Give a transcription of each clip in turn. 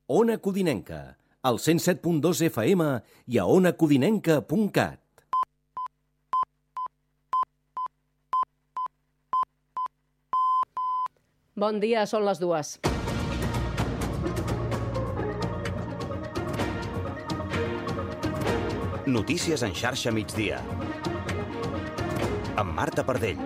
Ona Codinenca, al 107.2 FM i a onacodinenca.cat. Bon dia, són les 2. Notícies en xarxa migdia. Amb Marta Pardell.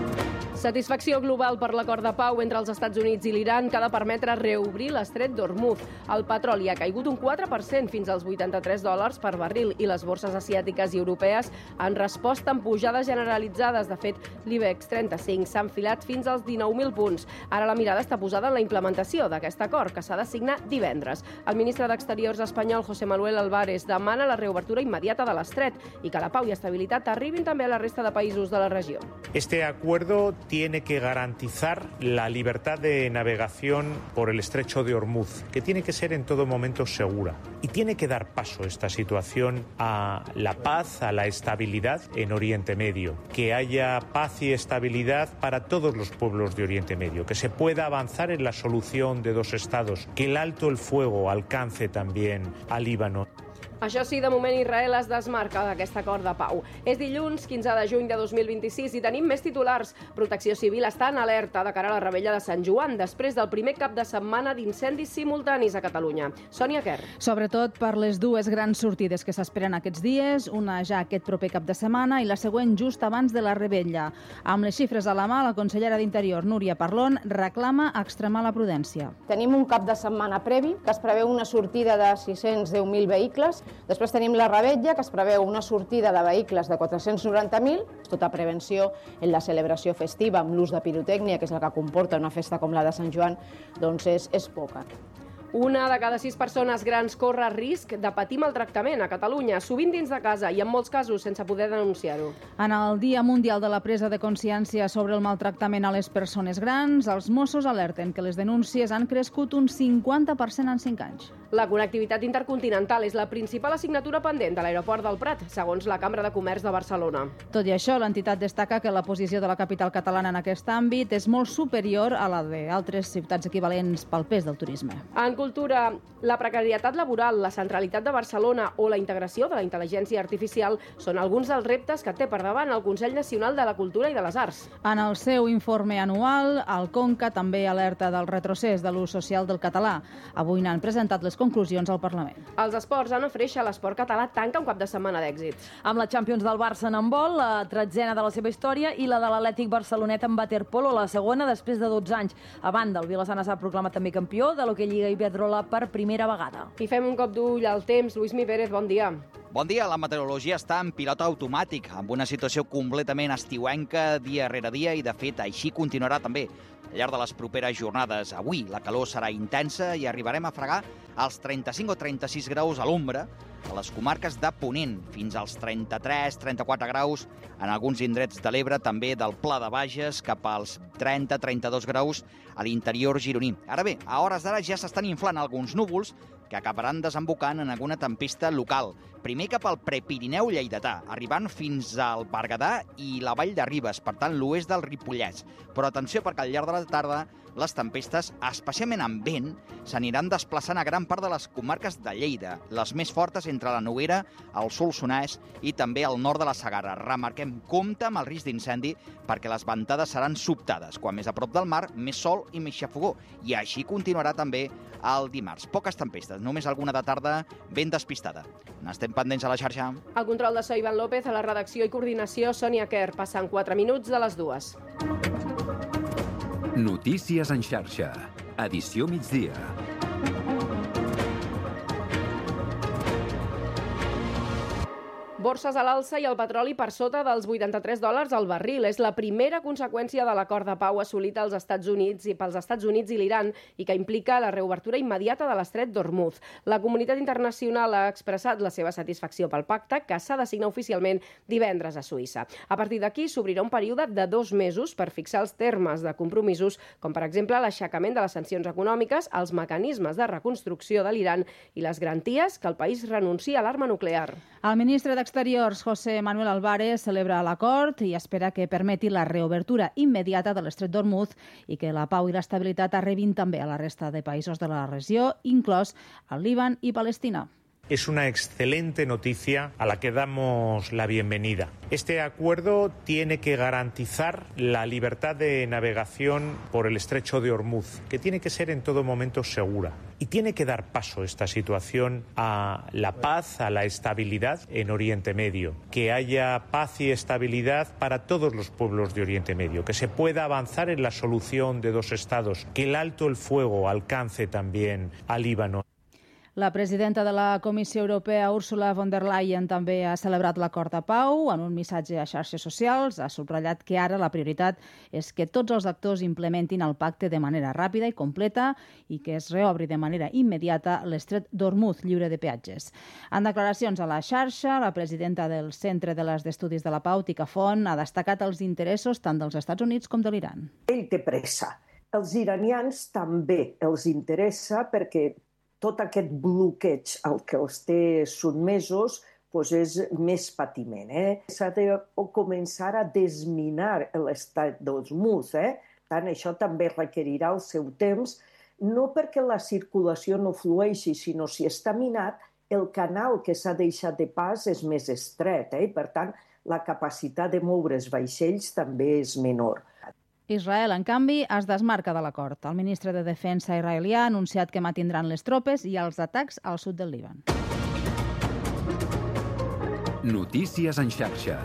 Satisfacció global per l'acord de pau entre els Estats Units i l'Iran que ha de permetre reobrir l'estret d'Hormuz. El petroli ha caigut un 4% fins als $83 per barril i les borses asiàtiques i europees han respost amb pujades generalitzades. De fet, l'IBEX 35 s'ha enfilat fins als 19.000 punts. Ara la mirada està posada en la implementació d'aquest acord, que s'ha de signar divendres. El ministre d'Exteriors espanyol, José Manuel Álvarez, demana la reobertura immediata de l'estret i que la pau i estabilitat arribin també a la resta de països de la regió. Este acuerdo tiene que garantizar la libertad de navegación por el estrecho de Hormuz, que tiene que ser en todo momento segura. Y tiene que dar paso esta situación a la paz, a la estabilidad en Oriente Medio. Que haya paz y estabilidad para todos los pueblos de Oriente Medio. Que se pueda avanzar en la solución de dos estados. Que el alto el fuego alcance también al Líbano. Això sí, de moment Israel es desmarca d'aquest acord de pau. És dilluns, 15 de juny de 2026 i tenim més titulars. Protecció Civil està en alerta de cara a la revetlla de Sant Joan després del primer cap de setmana d'incendis simultanis a Catalunya. Sònia Quer. Sobretot per les dues grans sortides que s'esperen aquests dies, una ja aquest proper cap de setmana i la següent just abans de la revetlla. Amb les xifres a la mà, la consellera d'Interior, Núria Parlon, reclama extremar la prudència. Tenim un cap de setmana previ que es preveu una sortida de 610.000 vehicles. Després tenim la revetlla, que es preveu una sortida de vehicles de 490.000, tota prevenció en la celebració festiva amb l'ús de pirotècnia, que és la que comporta una festa com la de Sant Joan, doncs és poca. Una de cada 6 persones grans corre risc de patir maltractament a Catalunya, sovint dins de casa i en molts casos sense poder denunciar-ho. En el Dia Mundial de la Presa de Consciència sobre el maltractament a les persones grans, els Mossos alerten que les denúncies han crescut un 50% en 5 anys. La connectivitat intercontinental és la principal assignatura pendent de l'aeroport del Prat, segons la Cambra de Comerç de Barcelona. Tot i això, l'entitat destaca que la posició de la capital catalana en aquest àmbit és molt superior a la d'altres ciutats equivalents pel pes del turisme. En cultura, la precarietat laboral, la centralitat de Barcelona o la integració de la intel·ligència artificial són alguns dels reptes que té per davant el Consell Nacional de la Cultura i de les Arts. En el seu informe anual, el Conca també alerta del retrocés de l'ús social del català. Avui n'han presentat les conclusions al Parlament. Els esports, Anna Freixa, l'esport català tanca un cap de setmana d'èxit. Amb la Champions del Barça en handbol, la 13a de la seva història, i la de l'Atlètic Barcelonet en waterpolo, la segona després de 12 anys. A banda, el Vilassana s'ha proclamat també campió de l'Hockey Lliga Iberdrola per primera vegada. I fem un cop d'ull al temps. Lluís Mi Pérez, bon dia. Bon dia, la meteorologia està en pilot automàtic, amb una situació completament estiuenca dia rere dia i, de fet, així continuarà també. Al llarg de les properes jornades, avui la calor serà intensa i arribarem a fregar els 35 o 36 graus a l'ombra a les comarques de Ponent, fins als 33-34 graus en alguns indrets de l'Ebre, també del Pla de Bages, cap als 30-32 graus a l'interior gironí. Ara bé, a hores d'ara ja s'estan inflant alguns núvols que acabaran desembocant en alguna tempesta local. Primer cap al Prepirineu lleidatà, arribant fins al Berguedà i la Vall de Ribes, per tant l'oest del Ripollès. Però atenció, perquè al llarg de la tarda les tempestes, especialment amb vent, s'aniran desplaçant a gran part de les comarques de Lleida, les més fortes entre la Noguera, el Solsonès i també el nord de la Segarra. Remarquem, compte amb el risc d'incendi perquè les ventades seran sobtades. Quan més a prop del mar, més sol i més xafogó. I així continuarà també el dimarts. Poques tempestes, només alguna de tarda ben despistada. N'estem pendents a la xarxa. El control de so Ivan López, a la redacció i coordinació Sònia Quer. Passen 4 minuts de les 2. Notícies en xarxa. Edició migdia. Borses a l'alça i el petroli per sota dels $83 al barril. És la primera conseqüència de l'acord de pau assolit pels Estats Units i l'Iran i que implica la reobertura immediata de l'estret d'Hormuz. La comunitat internacional ha expressat la seva satisfacció pel pacte, que s'ha de signar oficialment divendres a Suïssa. A partir d'aquí s'obrirà un període de 2 mesos per fixar els termes de compromisos, com per exemple l'aixecament de les sancions econòmiques, els mecanismes de reconstrucció de l'Iran i les garanties que el país renunciï a l'arma nuclear. El ministre d'Exteriors, José Manuel Álvarez, celebra l'acord i espera que permeti la reobertura immediata de l'Estret d'Ormuz i que la pau i l'estabilitat arribin també a la resta de països de la regió, inclòs el Líban i Palestina. Es una excelente noticia a la que damos la bienvenida. Este acuerdo tiene que garantizar la libertad de navegación por el estrecho de Ormuz, que tiene que ser en todo momento segura. Y tiene que dar paso esta situación a la paz, a la estabilidad en Oriente Medio. Que haya paz y estabilidad para todos los pueblos de Oriente Medio. Que se pueda avanzar en la solución de dos estados. Que el alto el fuego alcance también al Líbano. La presidenta de la Comissió Europea, Ursula von der Leyen, també ha celebrat l'acord de pau. En un missatge a xarxes socials ha subratllat que ara la prioritat és que tots els actors implementin el pacte de manera ràpida i completa i que es reobri de manera immediata l'estret d'Ormuz lliure de peatges. En declaracions a la xarxa, la presidenta del Centre de les d'Estudis de la Pau, Tika Font, ha destacat els interessos tant dels Estats Units com de l'Iran. Ell té pressa. Els iranians també els interessa perquè tot aquest bloqueig al que els té sotmesos és més patiment. S'ha de començar a desminar l'estat d'Ormuz. Tant això també requerirà el seu temps, no perquè la circulació no flueixi, sinó si està minat, el canal que s'ha deixat de pas és més estret. Per tant, la capacitat de moure's vaixells també és menor. Israel, en canvi, es desmarca de l'acord. El ministre de Defensa israelià ha anunciat que mantindran les tropes i els atacs al sud del Líban. Notícies en xarxa.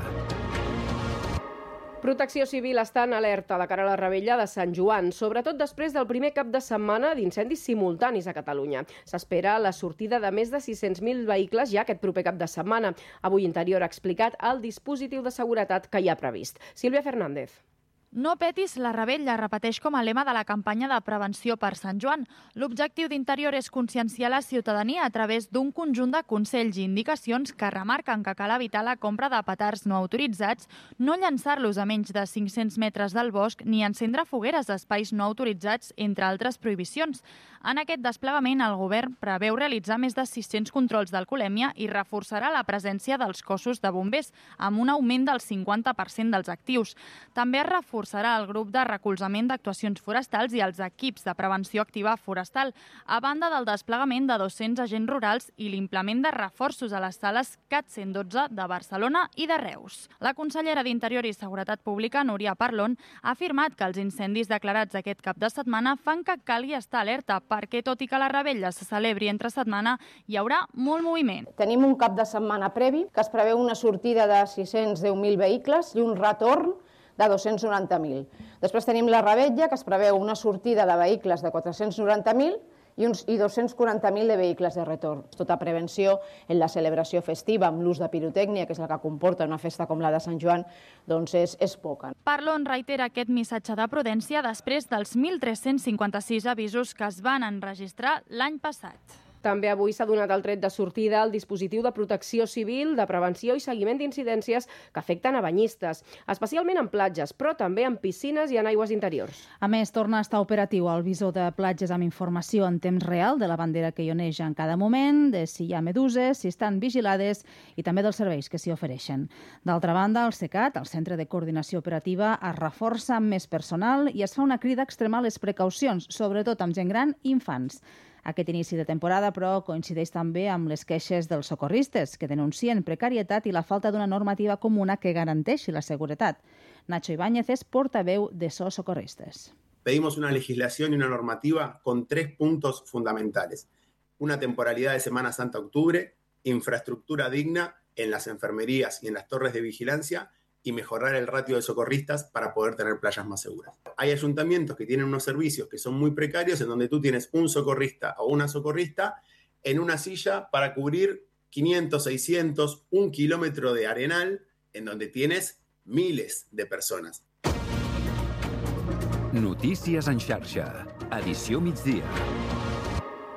Protecció Civil està en alerta de cara a la revetlla de Sant Joan, sobretot després del primer cap de setmana d'incendis simultanis a Catalunya. S'espera la sortida de més de 600.000 vehicles ja aquest proper cap de setmana. Avui Interior ha explicat el dispositiu de seguretat que hi ha previst. Sílvia Fernández. No petis la revetlla, repeteix com a lema de la campanya de prevenció per Sant Joan. L'objectiu d'Interior és conscienciar la ciutadania a través d'un conjunt de consells i indicacions que remarquen que cal evitar la compra de petards no autoritzats, no llançar-los a menys de 500 metres del bosc ni encendre fogueres a espais no autoritzats, entre altres prohibicions. En aquest desplegament, el govern preveu realitzar més de 600 controls d'alcoholèmia i reforçarà la presència dels cossos de bombers, amb un augment del 50% dels actius. També es reforçarà el grup de recolzament d'actuacions forestals i els equips de prevenció activa forestal, a banda del desplegament de 200 agents rurals i l'implement de reforços a les sales CAT 112 de Barcelona i de Reus. La consellera d'Interior i Seguretat Pública, Núria Parlon, ha afirmat que els incendis declarats aquest cap de setmana fan que calgui estar alerta perquè, tot i que la revetlla se celebri entre setmana, hi haurà molt moviment. Tenim un cap de setmana previ que es preveu una sortida de 610.000 vehicles i un retorn de 290.000. Després tenim la revetlla, que es preveu una sortida de vehicles de 490.000 i 240.000 de vehicles de retorn. Tota prevenció en la celebració festiva amb l'ús de pirotècnia, que és el que comporta una festa com la de Sant Joan, doncs és poca. Parlon reitera aquest missatge de prudència després dels 1.356 avisos que es van enregistrar l'any passat. També avui s'ha donat el tret de sortida al dispositiu de protecció civil, de prevenció i seguiment d'incidències que afecten a banyistes, especialment en platges, però també en piscines i en aigües interiors. A més, torna a estar operatiu el visor de platges amb informació en temps real de la bandera que hi oneja en cada moment, de si hi ha meduses, si estan vigilades i també dels serveis que s'hi ofereixen. D'altra banda, el CECAT, el Centre de Coordinació Operativa, es reforça amb més personal i es fa una crida a extremar les precaucions, sobretot amb gent gran i infants. Aquest inici de temporada, però, coincideix també amb les queixes dels socorristes, que denuncien precarietat i la falta d'una normativa comuna que garanteixi la seguretat. Nacho Ibáñez és portaveu de SOS Socorristes. Pedimos una legislación y una normativa con 3 puntos fundamentales. Una temporalidad de Semana Santa a octubre, infraestructura digna en las enfermerías y en las torres de vigilancia y mejorar el ratio de socorristas para poder tener playas más seguras. Hay ayuntamientos que tienen unos servicios que son muy precarios, en donde tú tienes un socorrista o una socorrista en una silla para cubrir 500, 600, 1 kilómetro de arenal, en donde tienes miles de personas. Notícies en xarxa. Edició migdia.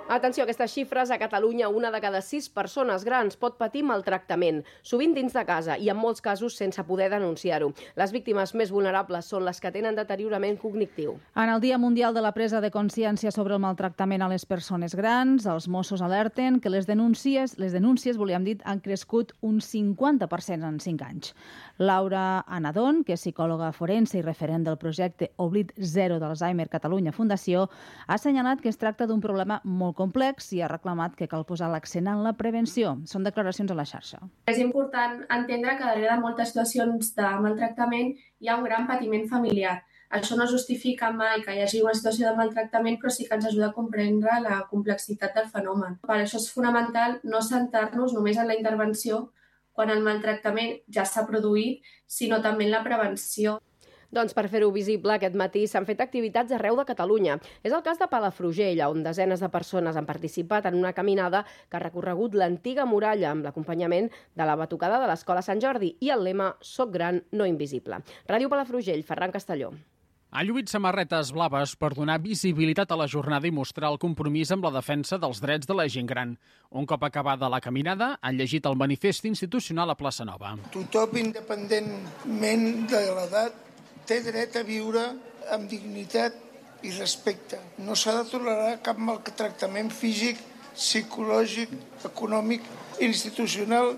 Atenció a aquestes xifres, a Catalunya 1 de cada 6 persones grans pot patir maltractament, sovint dins de casa i en molts casos sense poder denunciar-ho. Les víctimes més vulnerables són les que tenen deteriorament cognitiu. En el Dia Mundial de la Presa de Consciència sobre el maltractament a les persones grans, els Mossos alerten que les denúncies, volíem dir, han crescut un 50% en 5 anys. Laura Anadon, que és psicòloga forense i referent del projecte Oblit Zero d'Alzheimer Catalunya Fundació, ha assenyalat que es tracta d'un problema molt complex i ha reclamat que cal posar l'accent en la prevenció. Són declaracions a la xarxa. És important entendre que darrere de moltes situacions de maltractament hi ha un gran patiment familiar. Això no justifica mai que hi hagi una situació de maltractament, però sí que ens ajuda a comprendre la complexitat del fenomen. Per això és fonamental no centrar-nos només en la intervenció quan el maltractament ja s'ha produït, sinó també en la prevenció. Doncs per fer-ho visible, aquest matí s'han fet activitats arreu de Catalunya. És el cas de Palafrugell, on desenes de persones han participat en una caminada que ha recorregut l'antiga muralla amb l'acompanyament de la batucada de l'Escola Sant Jordi i el lema «Soc gran, no invisible». Ràdio Palafrugell, Ferran Castelló. Ha lluït samarretes blaves per donar visibilitat a la jornada i mostrar el compromís amb la defensa dels drets de la gent gran. Un cop acabada la caminada, han llegit el manifest institucional a Plaça Nova. Tothom, independentment de l'edat, té dret a viure amb dignitat i respecte. No s'ha de tolerar cap maltractament físic, psicològic, econòmic, institucional,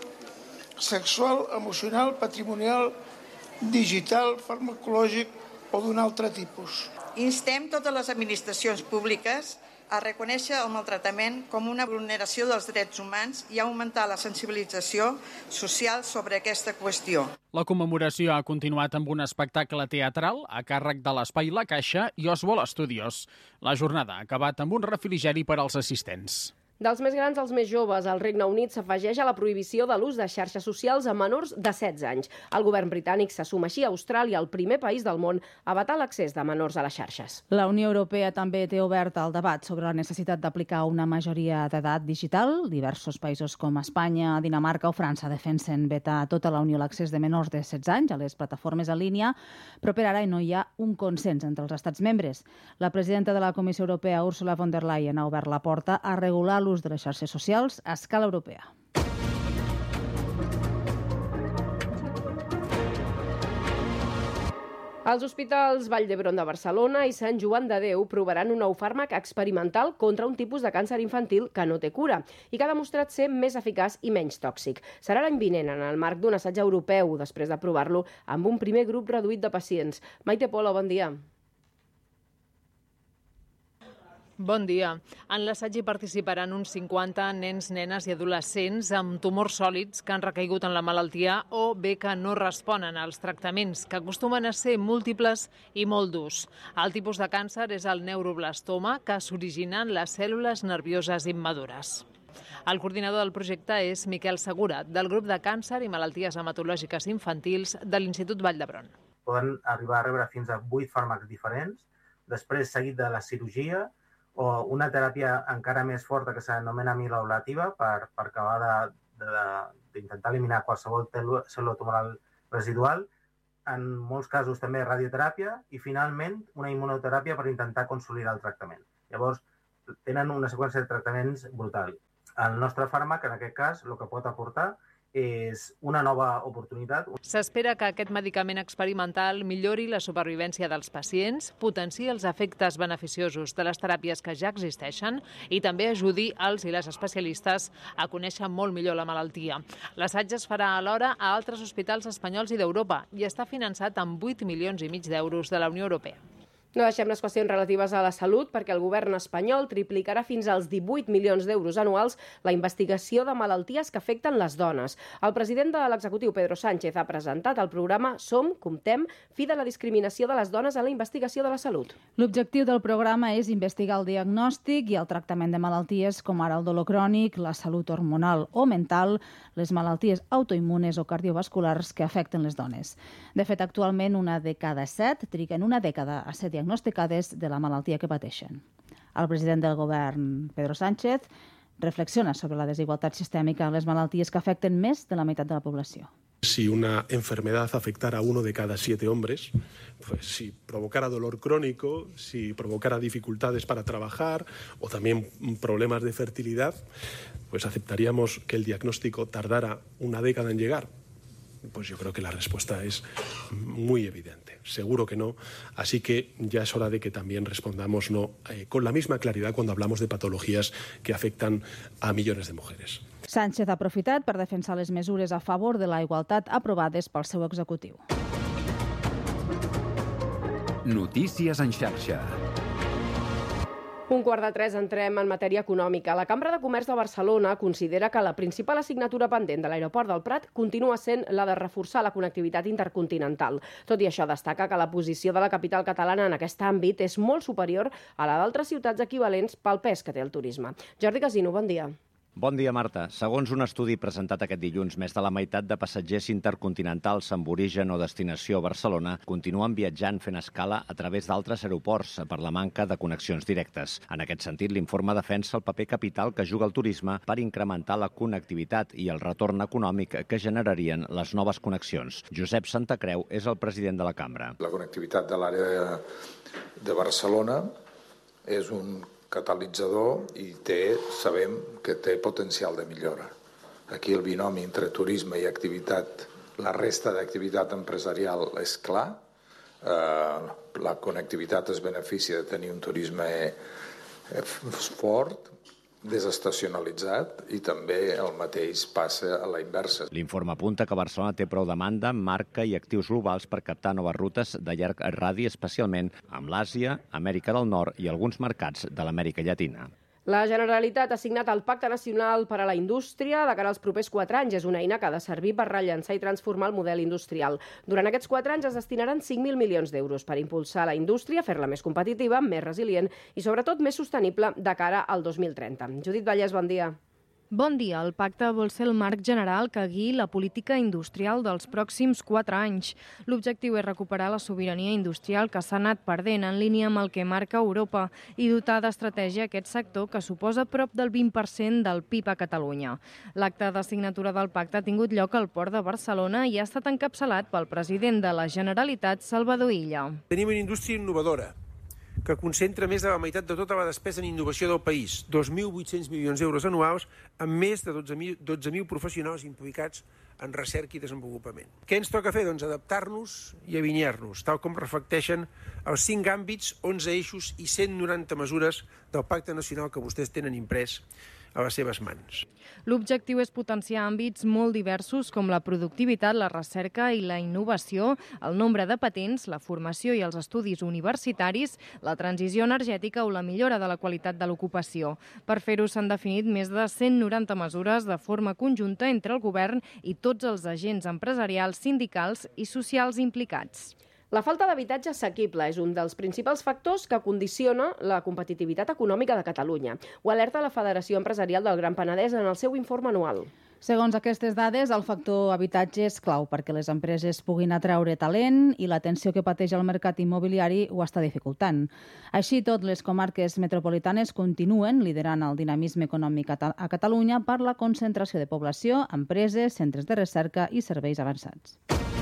sexual, emocional, patrimonial, digital, farmacològic o d'un altre tipus. Instem totes les administracions públiques a reconèixer el maltractament com una vulneració dels drets humans i a augmentar la sensibilització social sobre aquesta qüestió. La commemoració ha continuat amb un espectacle teatral a càrrec de l'Espai La Caixa i Oswald Studios. La jornada ha acabat amb un refrigeri per als assistents. Dels més grans als més joves, el Regne Unit s'afegeix a la prohibició de l'ús de xarxes socials a menors de 16 anys. El govern britànic se suma així a Austràlia, el primer país del món a vetar l'accés de menors a les xarxes. La Unió Europea també té obert el debat sobre la necessitat d'aplicar una majoria d'edat digital. Diversos països com Espanya, Dinamarca o França defensen vetar a tota la Unió l'accés de menors de 16 anys a les plataformes en línia, però per ara no hi ha un consens entre els estats membres. La presidenta de la Comissió Europea, Ursula von der Leyen, ha obert la porta a regular l'ús de les xarxes socials a escala europea. Els hospitals Vall d'Hebron de Barcelona i Sant Joan de Déu provaran un nou fàrmac experimental contra un tipus de càncer infantil que no té cura i que ha demostrat ser més eficaç i menys tòxic. Serà l'any vinent en el marc d'un assaig europeu després de provar-lo amb un primer grup reduït de pacients. Maite Polo, bon dia. Bon dia. En l'assaig hi participaran uns 50 nens, nenes i adolescents amb tumors sòlids que han recaigut en la malaltia o bé que no responen als tractaments, que acostumen a ser múltiples i molt durs. El tipus de càncer és el neuroblastoma, que s'origina en les cèl·lules nervioses immadures. El coordinador del projecte és Miquel Segura, del grup de càncer i malalties hematològiques infantils de l'Institut Vall d'Hebron. Poden arribar a rebre fins a 8 fàrmacs diferents, després seguit de la cirurgia, o una teràpia encara més forta que s'anomena amiloablativa per acabar d'intentar eliminar qualsevol cèl·lula tumoral residual, en molts casos també radioteràpia i finalment una immunoteràpia per intentar consolidar el tractament. Llavors tenen una seqüència de tractaments brutal. El nostre fàrmac, en aquest cas, el que pot aportar és una nova oportunitat. S'espera que aquest medicament experimental millori la supervivència dels pacients, potenciï els efectes beneficiosos de les teràpies que ja existeixen i també ajudi els i les especialistes a conèixer molt millor la malaltia. L'assaig es farà alhora a altres hospitals espanyols i d'Europa i està finançat amb 8,5 milions d'euros de la Unió Europea. No deixem les qüestions relatives a la salut perquè el govern espanyol triplicarà fins als 18 milions d'euros anuals la investigació de malalties que afecten les dones. El president de l'executiu, Pedro Sánchez, ha presentat el programa Som, Comptem, fi de la discriminació de les dones en la investigació de la salut. L'objectiu del programa és investigar el diagnòstic i el tractament de malalties com ara el dolor crònic, la salut hormonal o mental, les malalties autoimmunes o cardiovasculars que afecten les dones. De fet, actualment una de cada 7 triguen una dècada a ser diagnosticades de la malaltia que pateixen. El president del govern, Pedro Sánchez, reflexiona sobre la desigualtat sistèmica en les malalties que afecten més de la meitat de la població. Si si una enfermedad afectara a 1 de cada 7 hombres, pues si provocara dolor crónico, si provocara dificultades para trabajar o también problemas de fertilidad, pues aceptaríamos que el diagnóstico tardara una década en llegar. Pues yo creo que la respuesta es muy evidente. Seguro que no. Así que ya es hora de que también respondamos no con la misma claridad cuando hablamos de patologías que afectan a millones de mujeres. Sánchez ha aprofitat per defensar les mesures a favor de la igualtat aprovades pel seu executiu. Notícies en xarxa. 2:45 entrem en matèria econòmica. La Cambra de Comerç de Barcelona considera que la principal assignatura pendent de l'aeroport del Prat continua sent la de reforçar la connectivitat intercontinental. Tot i això, destaca que la posició de la capital catalana en aquest àmbit és molt superior a la d'altres ciutats equivalents pel pes que té el turisme. Jordi Casino, bon dia. Bon dia, Marta. Segons un estudi presentat aquest dilluns, més de la meitat de passatgers intercontinentals amb origen o destinació a Barcelona continuen viatjant fent escala a través d'altres aeroports per la manca de connexions directes. En aquest sentit, l'informe defensa el paper capital que juga el turisme per incrementar la connectivitat i el retorn econòmic que generarien les noves connexions. Josep Santacreu és el president de la Cambra. La connectivitat de l'àrea de Barcelona és un catalitzador i sabem que té potencial de millora. Aquí el binomi entre turisme i activitat, la resta d'activitat empresarial és clar. La connectivitat es beneficia de tenir un turisme fort, desestacionalitzat, i també el mateix passa a la inversa. L'informe apunta que Barcelona té prou demanda, marca i actius globals per captar noves rutes de llarg radi, especialment amb l'Àsia, Amèrica del Nord i alguns mercats de l'Amèrica Llatina. La Generalitat ha signat el Pacte Nacional per a la Indústria de cara als propers 4 anys. És una eina que ha de servir per rellançar i transformar el model industrial. Durant aquests 4 anys es destinaran 5.000 milions d'euros per impulsar la indústria, fer-la més competitiva, més resilient i, sobretot, més sostenible de cara al 2030. Judit Vallès, bon dia. Bon dia. El pacte vol ser el marc general que guiï la política industrial dels pròxims 4 anys. L'objectiu és recuperar la sobirania industrial que s'ha anat perdent en línia amb el que marca Europa i dotar d'estratègia aquest sector que suposa prop del 20% del PIB a Catalunya. L'acte de signatura del pacte ha tingut lloc al Port de Barcelona i ha estat encapçalat pel president de la Generalitat, Salvador Illa. Tenim una indústria innovadora que concentra més de la meitat de tota la despesa en innovació del país, 2.800 milions d'euros anuals, amb més de 12.000 professionals implicats en recerca i desenvolupament. Què ens toca fer? Doncs adaptar-nos i alinear-nos, tal com reflecteixen els 5 àmbits, 11 eixos i 190 mesures del Pacte Nacional que vostès tenen imprès a les seves mans. L'objectiu és potenciar àmbits molt diversos com la productivitat, la recerca i la innovació, el nombre de patents, la formació i els estudis universitaris, la transició energètica o la millora de la qualitat de l'ocupació. Per fer-ho s'han definit més de 190 mesures de forma conjunta entre el govern i tots els agents empresarials, sindicals i socials implicats. La falta d'habitatge assequible és un dels principals factors que condiciona la competitivitat econòmica de Catalunya. Ho alerta la Federació Empresarial del Gran Penedès en el seu informe anual. Segons aquestes dades, el factor habitatge és clau perquè les empreses puguin atraure talent i la tensió que pateix el mercat immobiliari ho està dificultant. Així tot, les comarques metropolitanes continuen liderant el dinamisme econòmic a Catalunya per la concentració de població, empreses, centres de recerca i serveis avançats.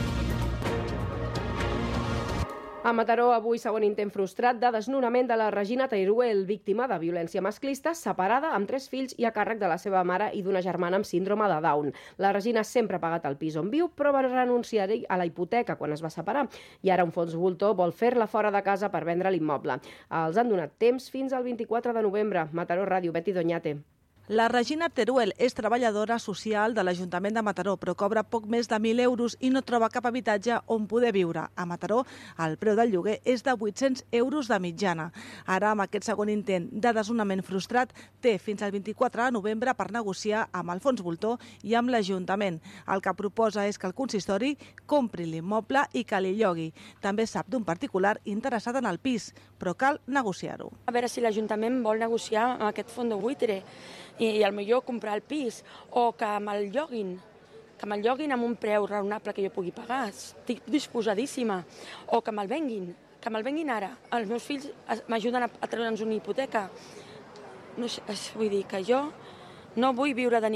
A Mataró, avui, segon intent frustrat de desnonament de la Regina Teruel, víctima de violència masclista, separada amb 3 fills i a càrrec de la seva mare i d'una germana amb síndrome de Down. La Regina sempre ha pagat el pis on viu, però va renunciar a la hipoteca quan es va separar. I ara un fons voltor vol fer-la fora de casa per vendre l'immoble. Els han donat temps fins al 24 de novembre. Mataró Ràdio, Betty Doñate. La Regina Teruel és treballadora social de l'Ajuntament de Mataró, però cobra poc més de 1.000 euros i no troba cap habitatge on poder viure. A Mataró, el preu del lloguer és de 800 euros de mitjana. Ara, amb aquest segon intent de desnonament frustrat, té fins al 24 de novembre per negociar amb el fons voltor i amb l'Ajuntament. El que proposa és que el consistori compri l'immoble i que li llogui. També sap d'un particular interessat en el pis, però cal negociar-ho. A veure si l'Ajuntament vol negociar amb aquest fons de buitre i potser comprar el pis o que me'l lloguin amb un preu raonable que jo pugui pagar. Estic disposadíssima. O que me'l venguin ara. Els meus fills m'ajuden a treure'ns una hipoteca. No sé, vull dir que jo no vull viure de ningú.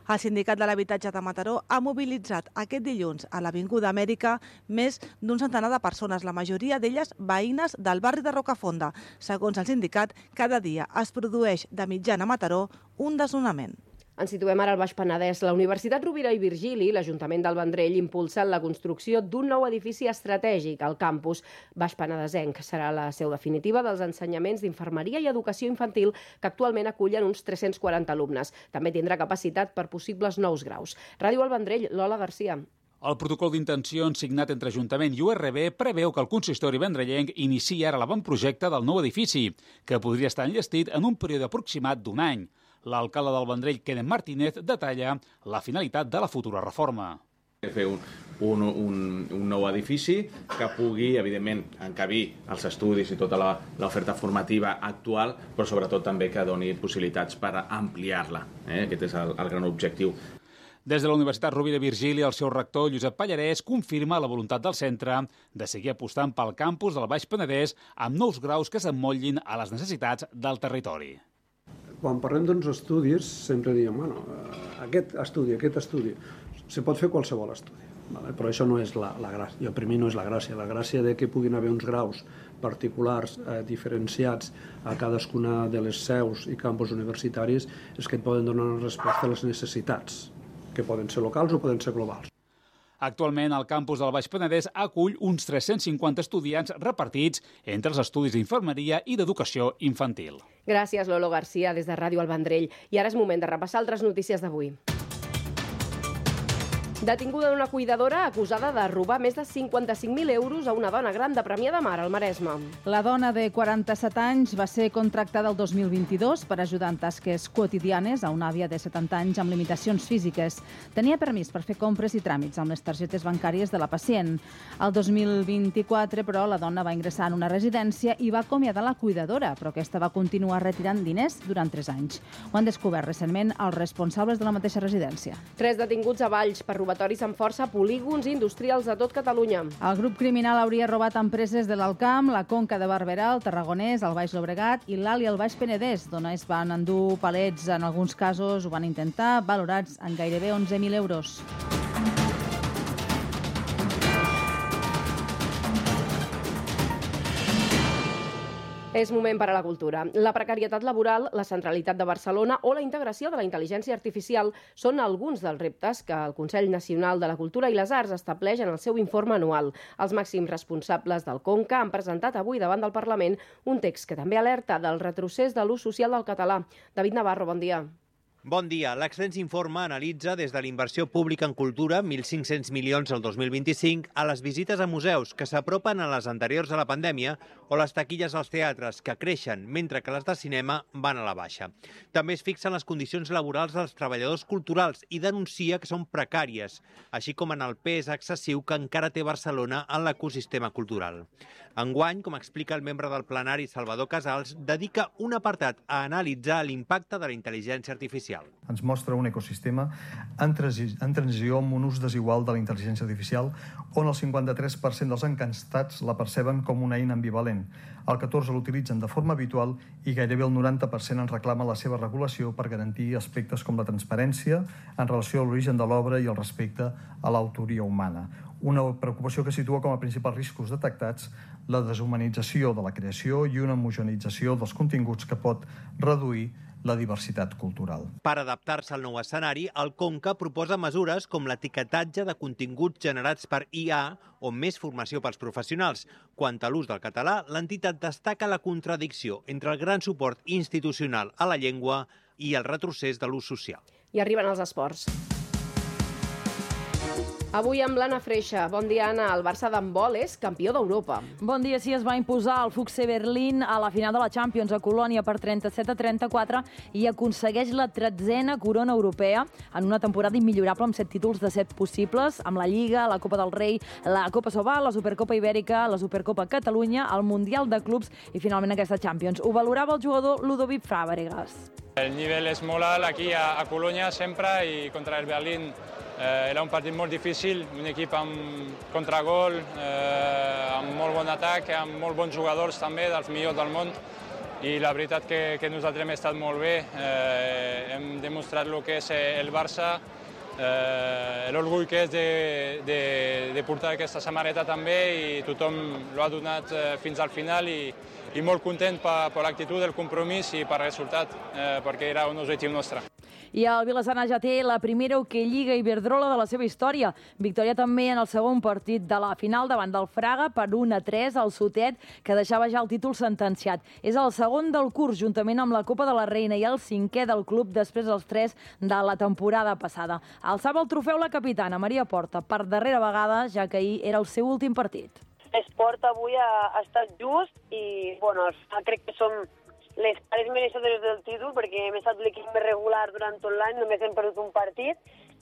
El Sindicat de l'Habitatge de Mataró ha mobilitzat aquest dilluns a l'Avinguda Amèrica més d'un centenar de persones, la majoria d'elles veïnes del barri de Rocafonda. Segons el sindicat, cada dia es produeix de mitjana a Mataró un desnonament. Ens situem ara al Baix Penedès. La Universitat Rovira i Virgili, l'Ajuntament del Vendrell, impulsen la construcció d'un nou edifici estratègic al campus Baix Penedesenc. Serà la seu definitiva dels ensenyaments d'infermeria i educació infantil que actualment acullen uns 340 alumnes. També tindrà capacitat per possibles nous graus. Ràdio El Vendrell, Lola Garcia. El protocol d'intencions signat entre Ajuntament i URB preveu que el consistori vendrellenc inicia ara l'avantprojecte del nou edifici, que podria estar enllestit en un període aproximat d'un any. L'alcalde del Vendrell, Kenneth Martínez, detalla la finalitat de la futura reforma. Fer un nou edifici que pugui, evidentment, encabir els estudis i tota l'oferta formativa actual, però sobretot també que doni possibilitats per ampliar-la. Aquest és el gran objectiu. Des de la Universitat Rovira i Virgili, el seu rector, Josep Pallarès, confirma la voluntat del centre de seguir apostant pel campus del Baix Penedès amb nous graus que s'emmotllin a les necessitats del territori. Quan parlem d'uns estudis, sempre diem, aquest estudi, se pot fer qualsevol estudi, però això no és la gràcia. I per mi no és la gràcia. La gràcia de que puguin haver uns graus particulars diferenciats a cadascuna de les seus i campus universitaris és que et poden donar una resposta a les necessitats, que poden ser locals o poden ser globals. Actualment, el campus del Baix Penedès acull uns 350 estudiants repartits entre els estudis d'infermeria i d'educació infantil. Gràcies, Lolo Garcia, des de Ràdio El Vendrell. I ara és moment de repassar altres notícies d'avui. Detinguda una cuidadora acusada de robar més de 55.000 euros a una dona gran de Premià de Mar, al Maresme. La dona de 47 anys va ser contractada el 2022 per ajudar en tasques quotidianes a una àvia de 70 anys amb limitacions físiques. Tenia permís per fer compres i tràmits amb les targetes bancàries de la pacient. El 2024, però, la dona va ingressar en una residència i va acomiadar la cuidadora, però aquesta va continuar retirant diners durant 3 anys. Ho han descobert recentment els responsables de la mateixa residència. 3 detinguts a Valls per robatoris amb força a polígons industrials a tot Catalunya. El grup criminal hauria robat empreses de l'Alt Camp, la Conca de Barberà, el Tarragonès, el Baix Llobregat i l'Alt i el Baix Penedès, d'on es van endur palets, en alguns casos ho van intentar, valorats en gairebé 11.000 euros. És moment per a la cultura. La precarietat laboral, la centralitat de Barcelona o la integració de la intel·ligència artificial són alguns dels reptes que el Consell Nacional de la Cultura i les Arts estableix en el seu informe anual. Els màxims responsables del Conca han presentat avui davant del Parlament un text que també alerta del retrocés de l'ús social del català. David Navarro, bon dia. Bon dia. L'extens informe analitza des de la inversió pública en cultura, 1.500 milions el 2025, a les visites a museus, que s'apropen a les anteriors a la pandèmia, o les taquilles als teatres, que creixen, mentre que les de cinema van a la baixa. També es fixen les condicions laborals dels treballadors culturals i denuncia que són precàries, així com en el pes excessiu que encara té Barcelona en l'ecosistema cultural. Enguany, com explica el membre del plenari Salvador Casals, dedica un apartat a analitzar l'impacte de la intel·ligència artificial. Ens mostra un ecosistema en transició amb un ús desigual de la intel·ligència artificial, on el 53% dels encastats la perceben com una eina ambivalent, el 14% l'utilitzen de forma habitual i gairebé el 90% en reclama la seva regulació per garantir aspectes com la transparència en relació a l'origen de l'obra i el respecte a l'autoria humana. Una preocupació que situa com a principals riscos detectats la deshumanització de la creació i una homogeneïtzació dels continguts que pot reduir la diversitat cultural. Per adaptar-se al nou escenari, el Conca proposa mesures com l'etiquetatge de continguts generats per IA o més formació pels professionals. Quant a l'ús del català, l'entitat destaca la contradicció entre el gran suport institucional a la llengua i el retrocés de l'ús social. I arriben els esports. Avui amb l'Anna Freixa. Bon dia, Anna. El Barça d'handbol és campió d'Europa. Bon dia. Sí, es va imposar el Füchse Berlín a la final de la Champions a Colònia per 37-34 i aconsegueix la 13a corona europea en una temporada immillorable amb 7 títols de 7 possibles, amb la Lliga, la Copa del Rei, la Copa Sobal, la Supercopa Ibèrica, la Supercopa Catalunya, el Mundial de Clubs i finalment aquesta Champions. Ho valorava el jugador Ludovic Fàbregas. El nivell és molt alt aquí a Colònia sempre i contra el Berlín era un partit molt difícil, un equip amb contragol, amb molt bon atac, amb molt bons jugadors també, dels millors del món. i la veritat que nosaltres hem estat molt bé, hem demostrat el que és el Barça, l'orgull que és de portar aquesta samarreta també, i tothom l'ha donat fins al final, i molt content per l'actitud, el compromís i per el resultat, perquè era un objectiu nostre. I el Vilassana ja té la primera Hockey Lliga Iberdrola de la seva història. Victòria també en el segon partit de la final davant del Fraga per 1-3 al Sotet, que deixava ja el títol sentenciat. És el segon del curs, juntament amb la Copa de la Reina, i el 5è del club després dels 3 de la temporada passada. Alçava el trofeu la capitana Maria Porta per darrera vegada, ja que ahir era el seu últim partit. L'esport avui ha estat just i al final crec que som les pares mereixedores del títol, perquè hem estat l'equip més regular durant tot l'any, només hem perdut un partit,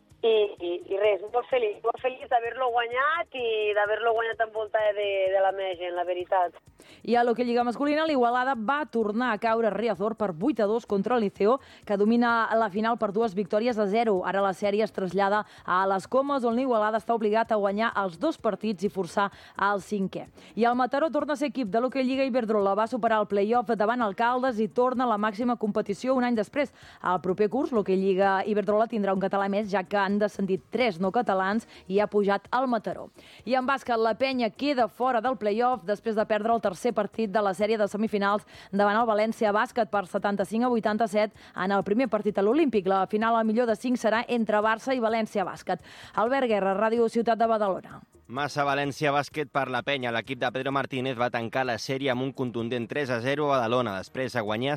i res, molt feliç d'haver-lo guanyat i d'haver-lo guanyat envoltada de la meva gent, la veritat. I a l'Hockey Lliga masculina, l'Igualada va tornar a caure a Riazor per 8-2 contra el Liceo, que domina la final per 2 victòries-0. Ara la sèrie es trasllada a les Comes, on l'Igualada està obligat a guanyar els 2 partits i forçar al 5è. I el Mataró torna a ser equip de l'Hockey Lliga Iberdrola, va superar el play-off davant el Caldes i torna a la màxima competició un any després. Al proper curs, l'Hockey Lliga Iberdrola tindrà un català més, ja que han descendit 3 no catalans i ha pujat al Mataró. I en bàsquet, la Penya queda fora del play-off després de perdre el tercer partit de la sèrie de semifinals davant el València Bàsquet per 75-87 en el primer partit a l'Olímpic. La final al millor de 5 serà entre Barça i València Bàsquet. Albert Guerra, Ràdio Ciutat de Badalona. Massa València Bàsquet per la Penya. L'equip de Pedro Martínez va tancar la sèrie amb un contundent 3-0 a Badalona, després de guanyar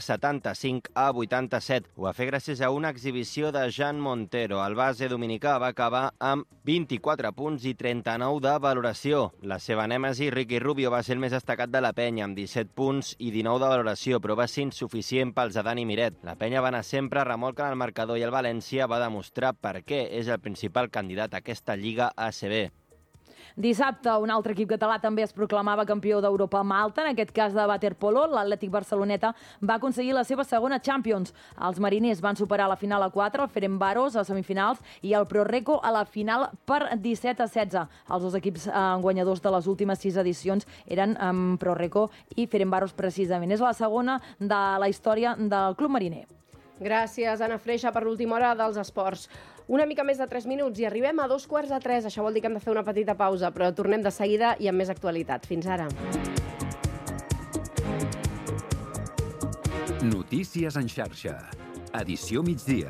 75-87. Ho va fer gràcies a una exhibició de Jan Montero. El base dominicà va acabar amb 24 punts i 39 de valoració. La seva nèmesi, Ricky Rubio, va ser el més destacat de la Penya, amb 17 punts i 19 de valoració, però va ser insuficient pels de Dani Miret. La Penya va anar sempre a remolc en el marcador i el València va demostrar per què és el principal candidat a aquesta Lliga ACB. Dissabte, un altre equip català també es proclamava campió d'Europa a Malta, en aquest cas de waterpolo. L'Atlètic Barceloneta va aconseguir la seva segona Champions. Els mariners van superar la final a 4, el Ferencváros a semifinals i el ProReco a la final per 17-16. Els dos equips guanyadors de les últimes 6 edicions eren ProReco i Ferencváros precisament. És la segona de la història del club mariner. Gràcies, Anna Freixa, per l'última hora dels esports. Una mica més de 3 minuts i arribem a 2:45. Això vol dir que hem de fer una petita pausa, però tornem de seguida i amb més actualitat. Fins ara. Notícies en xarxa. Edició migdia.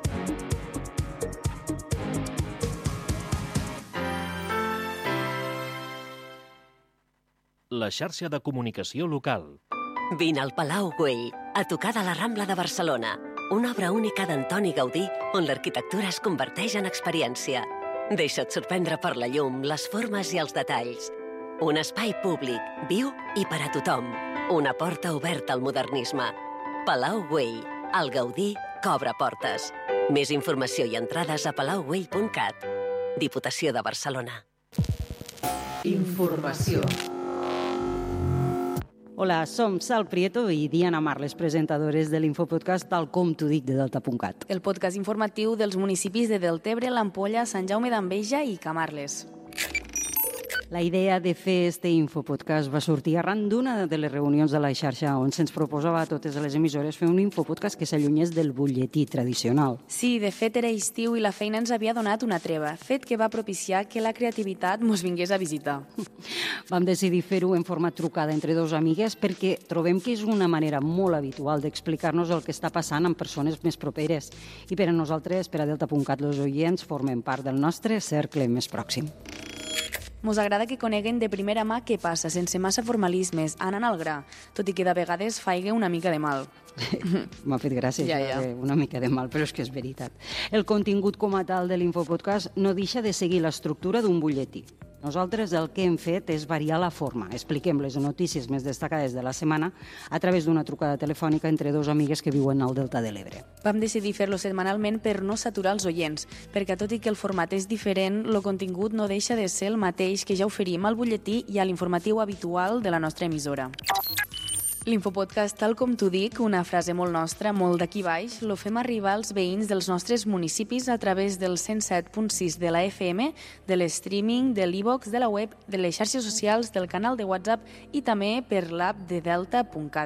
La xarxa de comunicació local. Vine al Palau Güell, a tocar de la Rambla de Barcelona. Una obra única d'Antoni Gaudí, on l'arquitectura es converteix en experiència. Deixa't sorprendre per la llum, les formes i els detalls. Un espai públic, viu i per a tothom. Una porta oberta al modernisme. Palau Güell, el Gaudí que obre portes. Més informació i entrades a palaugüell.cat. Diputació de Barcelona. Informació. Hola, som Sal Prieto i Diana Marles, presentadores de l'Infopodcast del Com t'ho dic de Delta.cat. El podcast informatiu dels municipis de Deltebre, l'Ampolla, Sant Jaume d'Enveja i Camarles. La idea de fer este infopodcast va sortir arran d'una de les reunions de la xarxa on se'ns proposava a totes les emissores fer un infopodcast que s'allunyés del butlletí tradicional. Sí, de fet era estiu i la feina ens havia donat una treva, fet que va propiciar que la creativitat mos vingués a visitar. Vam decidir fer-ho en format trucada entre dos amigues perquè trobem que és una manera molt habitual d'explicar-nos el que està passant amb persones més properes. I per a nosaltres, per a Delta.cat, els oients formen part del nostre cercle més pròxim. Mos agrada que coneguen de primera mà què passa, sense massa formalismes, anant al gra, tot i que de vegades faiga una mica de mal. M'ha fet gràcia, una mica de mal, però és que és veritat. El contingut com a tal de l'Infopodcast no deixa de seguir l'estructura d'un butlletí. Nosaltres el que hem fet és variar la forma. Expliquem les notícies més destacades de la setmana a través d'una trucada telefònica entre dos amigues que viuen al Delta de l'Ebre. Vam decidir fer-lo setmanalment per no saturar els oients, perquè tot i que el format és diferent, el contingut no deixa de ser el mateix que ja oferim al butlletí i a l'informatiu habitual de la nostra emissora. L'Infopodcast, tal com t'ho dic, una frase molt nostra, molt d'aquí baix, lo fem arribar als veïns dels nostres municipis a través del 107.6 de la FM, de l'streaming, de l'e-box, de la web, de les xarxes socials, del canal de WhatsApp i també per l'app de Delta.cat.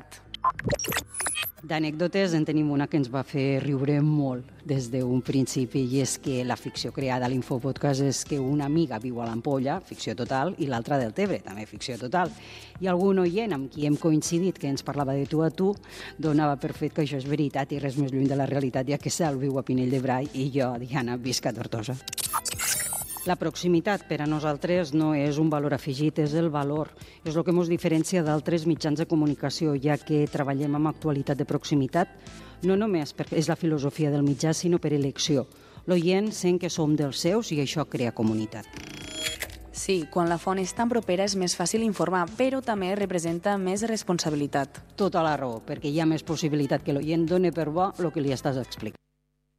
D'anècdotes en tenim una que ens va fer riure molt des d'un principi, i és que la ficció creada a l'Infopodcast és que una amiga viu a l'Ampolla, ficció total, i l'altra del Tebre, també ficció total. I algun oient amb qui hem coincidit, que ens parlava de tu a tu, donava per fet que això és veritat i res més lluny de la realitat, ja que Sal viu a Pinell de Brai i jo, Diana, visc a Tortosa. La proximitat per a nosaltres no és un valor afegit, és el valor. És el que ens diferencia d'altres mitjans de comunicació, ja que treballem amb actualitat de proximitat, no només perquè és la filosofia del mitjà, sinó per elecció. L'oient sent que som dels seus i això crea comunitat. Sí, quan la font és tan propera és més fàcil informar, però també representa més responsabilitat. Tota la raó, perquè hi ha més possibilitat que l'oient doni per bo el que li estàs explicant.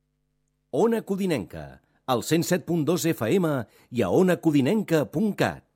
Ona Codinenca, al 107.2 FM i a onacodinenca.cat.